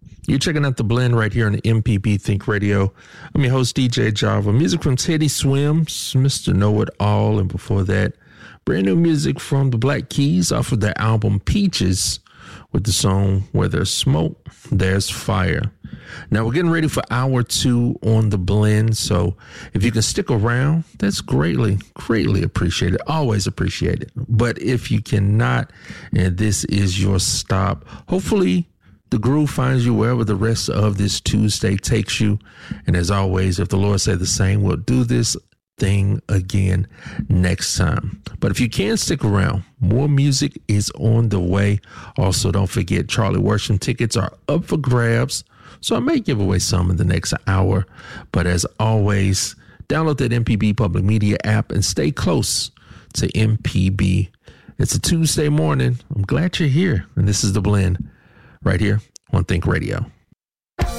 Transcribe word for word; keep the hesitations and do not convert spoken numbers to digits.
You're checking out The Blend right here on the M P B Think Radio. I'm your host, D J Java. Music from Teddy Swims, Mister Know-It-All, and before that, brand new music from the Black Keys off of their album Peaches with the song Where There's Smoke, There's Fire. Now, we're getting ready for hour two on The Blend, so if you can stick around, that's greatly, greatly appreciated. Always appreciated. But if you cannot, and this is your stop, hopefully the groove finds you wherever the rest of this Tuesday takes you. And as always, if the Lord said the same, we'll do this thing again next time. But if you can stick around, more music is on the way. Also, don't forget Charlie Worsham tickets are up for grabs, so I may give away some in the next hour. But as always, download that M P B Public Media app and stay close to M P B. It's a Tuesday morning. I'm glad you're here, and this is The Blend right here on Think Radio.